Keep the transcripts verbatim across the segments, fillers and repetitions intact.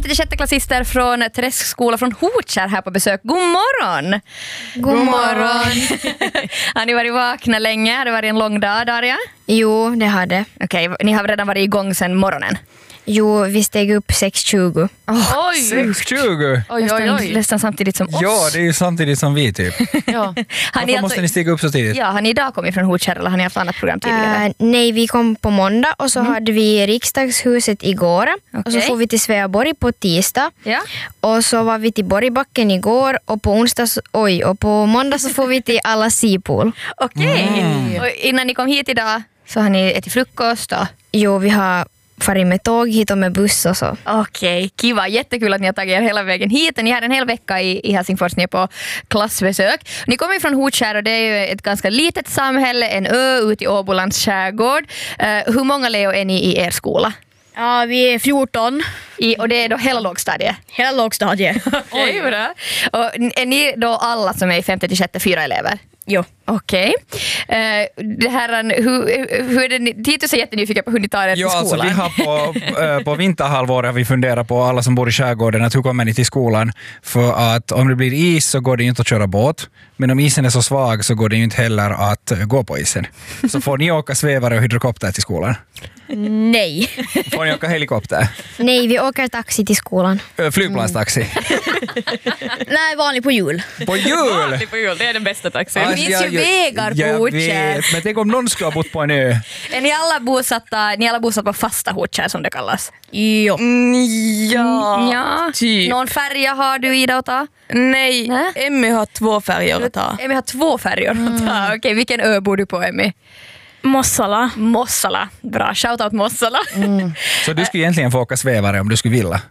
femte sjätte klassister från Träskskola från Hotskär här på besök. God morgon! God morgon! Har ni varit vakna länge? Har det varit en lång dag, Daria? Jo, det hade. Okej, okay, ni har redan varit igång sedan morgonen. Jo, vi steg upp sex tjugo. Oh, oj! sex tjugo? Oj, oj, oj. Nästan samtidigt som oss. Ja, det är ju samtidigt som vi typ. Ja. Har Varför ni måste alltså, ni stiga upp så tidigt? Ja, har ni idag kommit från Hotskär eller har ni haft annat program tidigare? Uh, nej, vi kom på måndag och så mm. hade vi riksdagshuset igår. Okay. Och så får vi till Sveaborg på tisdag. Ja. Och så var vi till Borgbacken igår och på onsdag, oj, och på måndag så får vi till alla Sipol. Okej. Okay. Mm. Och innan ni kom hit idag så har ni ätit frukost då? Jo, vi har farit med tåg hit och med buss och så. Okej, okay. Kiva. Jättekul att ni har tagit er hela vägen hit. Ni har en hel vecka i, i Helsingfors, ni är på klassbesök. Ni kommer ju från Hotskär och det är ju ett ganska litet samhälle, en ö ute i Åbolands skärgård. Uh, hur många Leo är ni i er skola? Ja, vi är fjorton. I, och det är då hela lågstadiet? Hela lågstadiet. Okej, okay, bra. Och är ni då alla som är i femte till sjätte fyra elever? Jo. Okej. Okay. Uh, det här, hur, hur är det, Titus är jättenyfiken på hur ni tar er till jo, skolan. Alltså, vi har på, uh, på vinterhalvåret vi funderar på alla som bor i skärgården att hur kommer ni till skolan? För att om det blir is så går det ju inte att köra båt. Men om isen är så svag så går det ju inte heller att gå på isen. Så får ni åka svävare och hydrokopter till skolan? Nej. Får ni åka helikopter? Nej, vi åker taxi till skolan. Ö, flygplanstaxi? Nej, vanlig på jul. På jul? Vanlig på jul, det är den bästa taxin. Det finns ju vägar på Hotskär. Men tänk om någon skulle ha bott på en ö. Är ni alla bosatta, ni alla bosatta på fasta Hotskär som det kallas? Jo. Mm, ja, ja. typ. Någon färja har du, Ida, att ta? Nej, Nä? Emmy har två färger att ta. Emmy har två färger att ta. Mm. Okej, vilken ö bor du på, Emmy? Mossala. Mossala. Bra, shoutout Mossala. Mm. Så du skulle egentligen få åka svävare om du skulle vilja?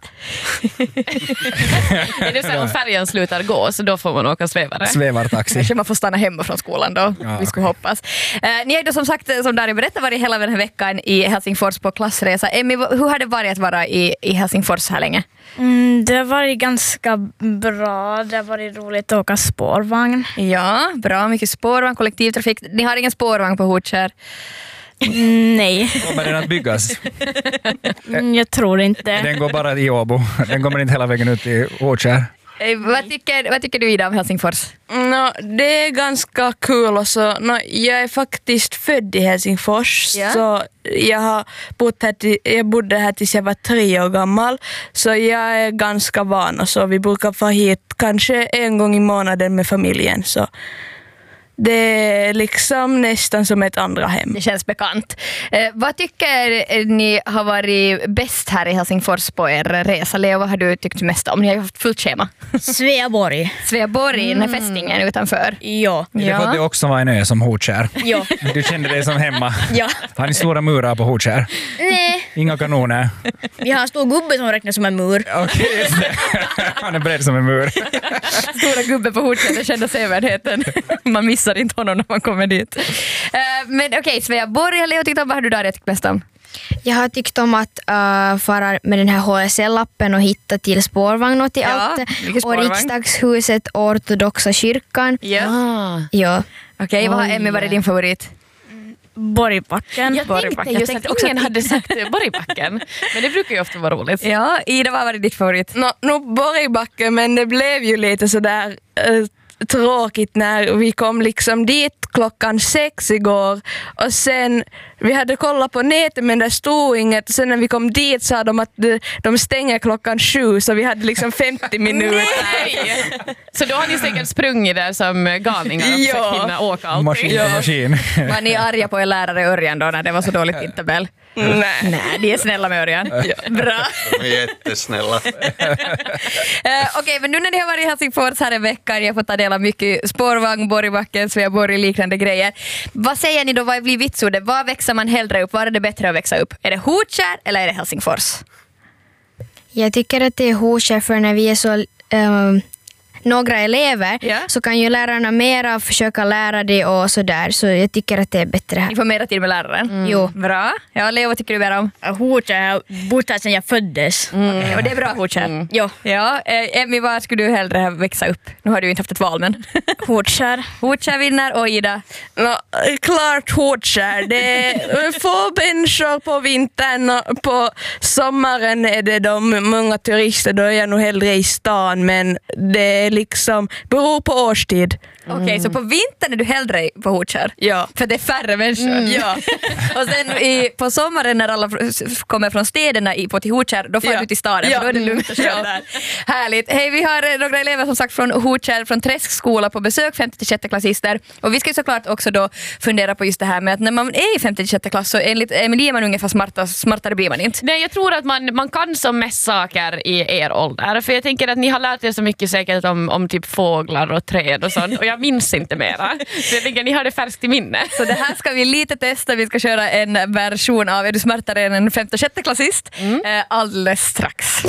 Är det så om färgen slutar gå så då får man åka svävare? Svävartaxi. Kanske man får stanna hemma från skolan då. Ja. Vi skulle hoppas. Eh, ni har ju som sagt, som Daria berättade, varit hela den här veckan i Helsingfors på klassresa. Emmy, hur har det varit att vara i, i Helsingfors här länge? Mm, det har varit ganska bra. Det har varit roligt att åka spårvagn. Ja, bra. Mycket spårvagn, kollektivtrafik. Ni har ingen spårvagn på Hotskär? Mm, nej. Kommer den att byggas? Mm, jag tror inte. Den går bara i Åbo. Den kommer inte hela vägen ut i Hotskär. Eh, vad, tycker, vad tycker du, Ida, om Helsingfors? No, det är ganska kul och så. No, jag är faktiskt född i Helsingfors. Ja. Så jag, har bott här till, jag bodde här tills jag var tre år gammal. Så jag är ganska van och så. Vi brukar få hit kanske en gång i månaden med familjen. Så det är liksom nästan som ett andra hem. Det känns bekant. Eh, vad tycker ni har varit bäst här i Helsingfors på er resa? Leo, vad har du tyckt mest om? Ni har ju haft fullt schema. Sveaborg. Sveaborg, mm. den här fästingen utanför. Ja. Är det för att det också var en ö som Hotskär? Ja. Du kände dig som hemma? Ja. Har ni stora murar på Hotskär? Nej. Inga kanoner? Vi har en stor gubbe som räknas som en mur. Okej, han är bred som en mur. Stora gubbe på Hotskär, det kända sevärdheten. Man missar inte honom när man kommer dit. Uh, men okej, okay, Sveaborg, har Leo tyckt om, vad har du där tyckt bäst om? Jag har tyckt om att uh, fara med den här H S L-appen och hitta till spårvagn och till ja, allt. spårvagn? Och riksdagshuset, ortodoxa kyrkan. Ja. Ah. Ja. Okej, okay, vad har Emmy varit din favorit? Borgbacken. Jag tänkte just att ingen hade sagt Borgbacken. Men det brukar ju ofta vara roligt. Ja, Ida, vad var ditt favorit? No, no, Borgbacken, men det blev ju lite sådär uh, tråkigt när vi kom liksom dit klockan sex igår och sen vi hade kollat på nätet men det stod inget och sen när vi kom dit sa de att de, de stänger klockan sju så vi hade liksom femtio minuter. Nej. Så då har ni säkert sprungit där som galningar och ja. försökt hinna åka allting. Maskin på maskin. Var ni arga på er lärare Örjan då när det var så dåligt tidtabell? Nej. Nej, de är snälla med Örjan. Ja. Bra. De är jättesnälla. uh, Okej, okay, men nu när ni har varit i Helsingfors här en vecka, jag får ta del av mycket spårvagn, Borgbacken, Sveaborg, liknande grejer. Vad säger ni då, vad blir vitsordet? Vad växer man hellre upp? Var är det bättre att växa upp? Är det Hotskär eller är det Helsingfors? Jag tycker att det är Hotskär för när vi är så... Um, några elever Ja. så kan ju lärarna mera försöka lära dig och sådär. Så jag tycker att det är bättre här. Ni får mera tid med läraren. Jo. Bra. Ja, Leo, vad tycker du mer om? Hotkär har bott här sedan jag föddes. Okej, och det är bra Hotkär. Mm. Jo. Ja, eh, Emmy, var skulle du hellre växa upp? Nu har du ju inte haft ett val, men Hotkär. Hotkär vinner och Ida. No, klart Hotkär. Det är få människor på vintern och på sommaren är det de många turister. Då är jag nog hellre i stan, men det är liksom beror på årstid. Okej, okay, så på vintern är du hellre på Hotkär? Ja. För det är färre människor? Ja. Och sen i, på sommaren när alla fr- kommer från städerna i, på till Hotkär, då får Ja. du till staden, Ja. för då är det lugnt och skönt Ja. där. Härligt. Hej, vi har några elever som sagt från Hotkär, från Träskskola på besök, femte till sjätte klassister. Och vi ska ju såklart också då fundera på just det här med att när man är i femte till sjätte klass så enligt Emilie är man ungefär smarta, smartare blir man inte. Nej, jag tror att man, man kan som mest saker i er ålder. För jag tänker att ni har lärt er så mycket säkert om, om typ fåglar och träd och sånt. Och jag minns inte mera. Så jag tänker att ni har det färskt i minne. Så det här ska vi lite testa. Vi ska köra en version av Är du smartare än en femte och sjätte klassist? Mm. Eh, alldeles strax.